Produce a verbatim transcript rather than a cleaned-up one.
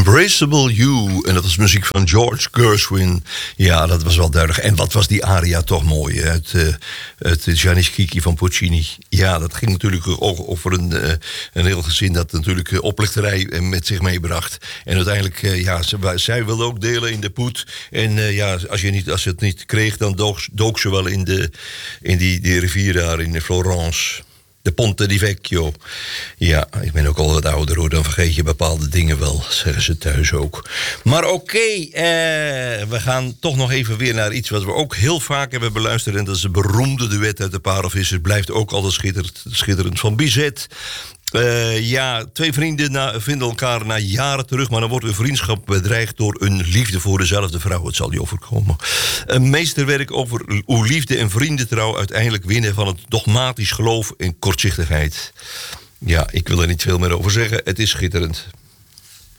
Embraceable You. En dat was muziek van George Gershwin. Ja, dat was wel duidelijk. En wat was die aria toch mooi. Hè? Het, uh, het Gianni Schicchi van Puccini. Ja, dat ging natuurlijk ook over een, uh, een heel gezin dat natuurlijk uh, oplichterij met zich meebracht. En uiteindelijk, uh, ja, ze, zij wilde ook delen in de poet. En uh, ja, als je, niet, als je het niet kreeg, dan dook, dook ze wel in, de, in die, die rivier daar in Florence. De Ponte di Vecchio. Ja, ik ben ook al wat ouder hoor, dan vergeet je bepaalde dingen wel, zeggen ze thuis ook. Maar oké, okay, eh, we gaan toch nog even weer naar iets wat we ook heel vaak hebben beluisterd. En dat is de beroemde duet uit de Parelvissers. Blijft ook altijd schitterend, schitterend van Bizet. Uh, ja, twee vrienden na, vinden elkaar na jaren terug, maar dan wordt hun vriendschap bedreigd door een liefde voor dezelfde vrouw. Het zal je overkomen. Een meesterwerk over hoe liefde en vriendentrouw uiteindelijk winnen van het dogmatisch geloof en kortzichtigheid. Ja, ik wil er niet veel meer over zeggen. Het is schitterend.